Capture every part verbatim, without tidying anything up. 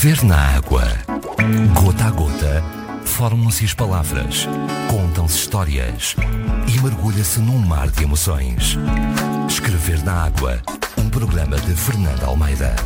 Escrever na água. Gota a gota, formam-se as palavras, contam-se histórias e mergulha-se num mar de emoções. Escrever na água, um programa de Fernanda Almeida.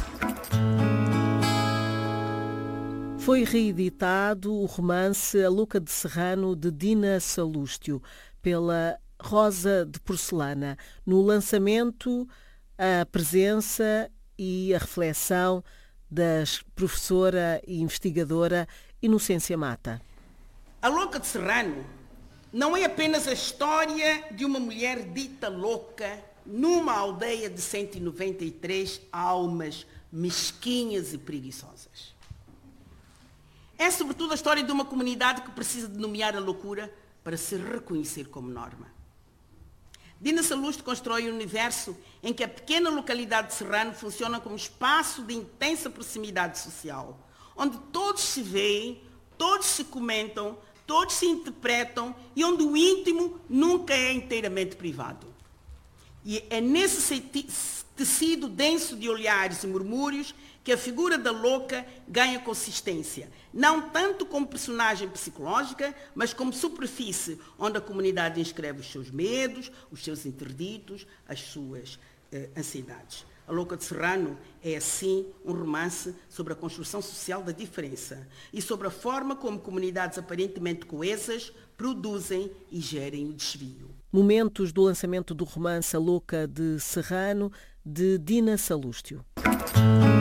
Foi reeditado o romance A Louca de Serrano, de Dina Salústio, pela Rosa de Porcelana. No lançamento, a presença e a reflexão da professora e investigadora Inocência Mata. A Louca de Serrano não é apenas a história de uma mulher dita louca numa aldeia de cento e noventa e três almas mesquinhas e preguiçosas. É sobretudo a história de uma comunidade que precisa de nomear a loucura para se reconhecer como norma. Dina Salústio constrói um universo em que a pequena localidade de Serrano funciona como espaço de intensa proximidade social, onde todos se veem, todos se comentam, todos se interpretam e onde o íntimo nunca é inteiramente privado. E é nesse tecido denso de olhares e murmúrios que a figura da louca ganha consistência, não tanto como personagem psicológica, mas como superfície onde a comunidade inscreve os seus medos, os seus interditos, as suas eh, ansiedades. A Louca de Serrano é, assim, um romance sobre a construção social da diferença e sobre a forma como comunidades aparentemente coesas produzem e gerem o desvio. Momentos do lançamento do romance A Louca de Serrano, de Dina Salústio.